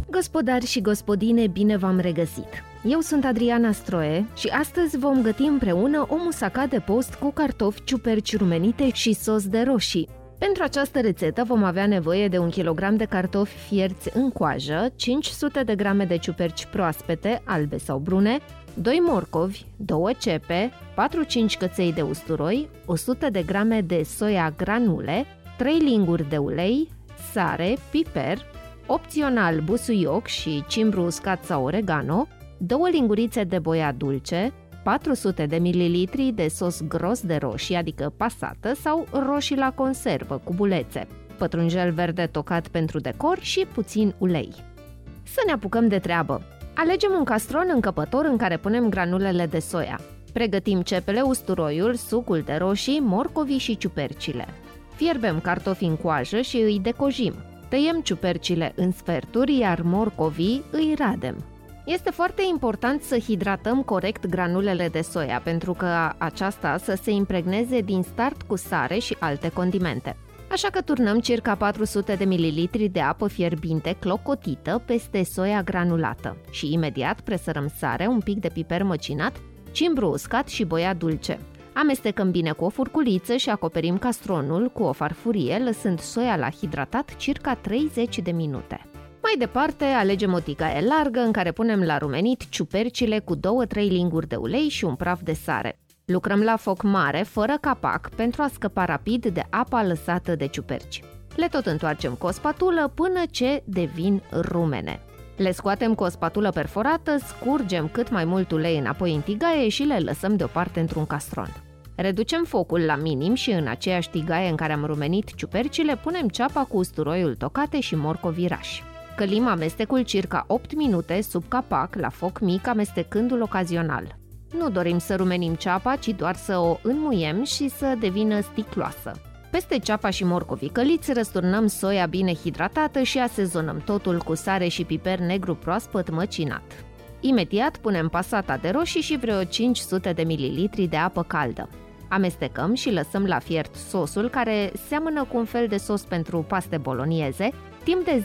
Gospodari și gospodine, bine v-am regăsit! Eu sunt Adriana Stroie și astăzi vom găti împreună o musaca de post cu cartofi ciuperci rumenite și sos de roșii. Pentru această rețetă vom avea nevoie de 1 kg de cartofi fierți în coajă, 500 de grame de ciuperci proaspete, albe sau brune, 2 morcovi, 2 cepe, 4-5 căței de usturoi, 100 de grame de soia granule, 3 linguri de ulei, sare, piper, opțional busuioc și cimbru uscat sau oregano, 2 lingurițe de boia dulce, 400 de ml de sos gros de roșii, adică pasată, sau roșii la conservă cu bulețe, pătrunjel verde tocat pentru decor și puțin ulei. Să ne apucăm de treabă! Alegem un castron încăpător în care punem granulele de soia. Pregătim cepele, usturoiul, sucul de roșii, morcovii și ciupercile. Fierbem cartofii în coajă și îi decojim. Tăiem ciupercile în sferturi, iar morcovii îi radem. Este foarte important să hidratăm corect granulele de soia, pentru că aceasta să se impregneze din start cu sare și alte condimente. Așa că turnăm circa 400 de ml de apă fierbinte clocotită peste soia granulată și imediat presărăm sare, un pic de piper măcinat, cimbru uscat și boia dulce. Amestecăm bine cu o furculiță și acoperim castronul cu o farfurie, lăsând soia la hidratat circa 30 de minute. Mai departe, alegem o tigaie largă în care punem la rumenit ciupercile cu 2-3 linguri de ulei și un praf de sare. Lucrăm la foc mare, fără capac, pentru a scăpa rapid de apa lăsată de ciuperci. Le tot întoarcem cu o spatulă până ce devin rumene. Le scoatem cu o spatulă perforată, scurgem cât mai mult ulei înapoi în tigaie și le lăsăm deoparte într-un castron. Reducem focul la minim și în aceeași tigaie în care am rumenit ciupercile punem ceapa cu usturoiul tocate și morcovii rași. Călim amestecul circa 8 minute sub capac, la foc mic, amestecându-l ocazional. Nu dorim să rumenim ceapa, ci doar să o înmuiem și să devină sticloasă. Peste ceapa și morcovii căliți răsturnăm soia bine hidratată și asezonăm totul cu sare și piper negru proaspăt măcinat. Imediat punem pasata de roșii și vreo 500 de ml de apă caldă. Amestecăm și lăsăm la fiert sosul, care seamănă cu un fel de sos pentru paste bolonieze, timp de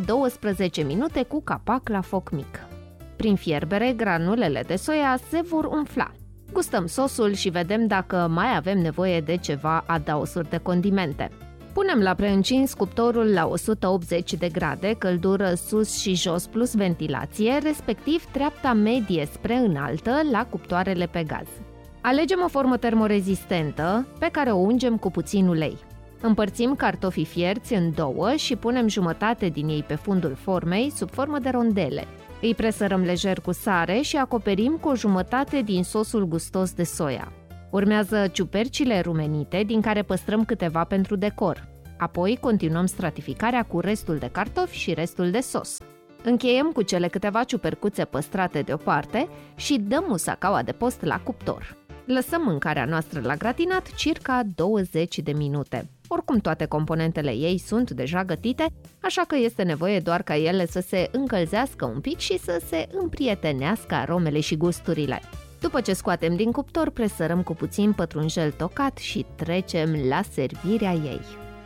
10-12 minute cu capac la foc mic. Prin fierbere, granulele de soia se vor umfla. Gustăm sosul și vedem dacă mai avem nevoie de ceva adaosuri de condimente. Punem la preîncins cuptorul la 180 de grade, căldură sus și jos plus ventilație, respectiv treapta medie spre înaltă la cuptoarele pe gaz. Alegem o formă termorezistentă pe care o ungem cu puțin ulei. Împărțim cartofii fierți în două și punem jumătate din ei pe fundul formei sub formă de rondele. Îi presărăm lejer cu sare și acoperim cu o jumătate din sosul gustos de soia. Urmează ciupercile rumenite, din care păstrăm câteva pentru decor. Apoi continuăm stratificarea cu restul de cartofi și restul de sos. Încheiem cu cele câteva ciupercuțe păstrate deoparte și dăm musacaua de post la cuptor. Lăsăm mâncarea noastră la gratinat circa 20 de minute. Oricum toate componentele ei sunt deja gătite, așa că este nevoie doar ca ele să se încălzească un pic și să se împrietenească aromele și gusturile. După ce scoatem din cuptor, presărăm cu puțin pătrunjel tocat și trecem la servirea ei.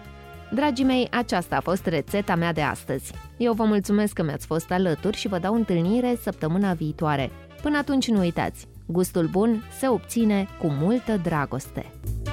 Dragii mei, aceasta a fost rețeta mea de astăzi. Eu vă mulțumesc că mi-ați fost alături și vă dau întâlnire săptămâna viitoare. Până atunci nu uitați, gustul bun se obține cu multă dragoste.